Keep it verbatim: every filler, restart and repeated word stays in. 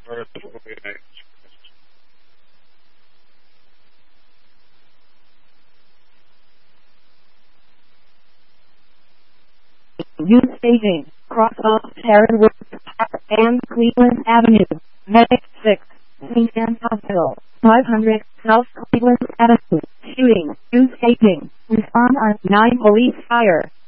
Use staging, cross off Heronwood and Cleveland Avenue, Medic six, Saint Anne's Hospital, five hundred, South Cleveland Avenue, shooting, use staging, respond on nine police fire.